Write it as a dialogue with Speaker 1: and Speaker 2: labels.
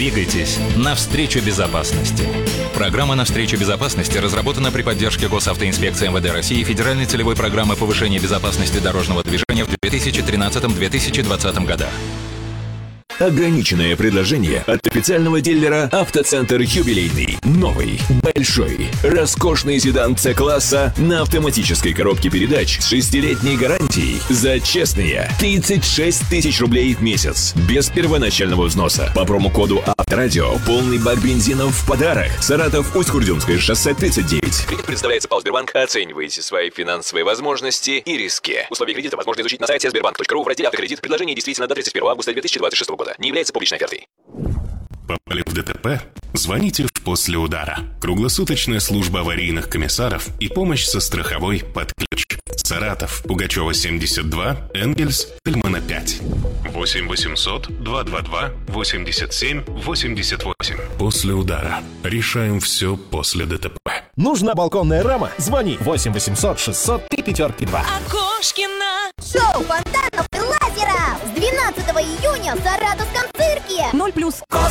Speaker 1: Двигайтесь навстречу безопасности. Программа «Навстречу безопасности» разработана при поддержке Госавтоинспекции МВД России и Федеральной целевой программы повышения безопасности дорожного движения в 2013-2020 годах.
Speaker 2: Ограниченное предложение от официального дилера «Автоцентр Юбилейный». Новый, большой, роскошный седан С-класса на автоматической коробке передач с 6-летней гарантией за честные 36 тысяч рублей в месяц. Без первоначального взноса. По промокоду «Авторадио» полный бак бензина в подарок. Саратов, Усть-Курдюмское шоссе 39. Кредит предоставляется ПАО «Сбербанк». Оценивайте свои финансовые возможности и риски. Условия кредита возможно изучить на сайте sberbank.ru в разделе «Автокредит». Предложение действительно до 31 августа 2026 года. Не является публичной офертой.
Speaker 3: Попали в ДТП? Звоните в «После удара». Круглосуточная служба аварийных комиссаров и помощь со страховой под ключ. Саратов, Пугачева, 72, Энгельс, Тельмана, 5. 8 800 222 87 88. «После удара». Решаем все после ДТП.
Speaker 4: Нужна балконная рама? Звони 8 800 600 352.
Speaker 5: Окошкина.
Speaker 6: Шоу фонтанов и лазеров с 12 июня в Саратовском цирке.
Speaker 5: 0+.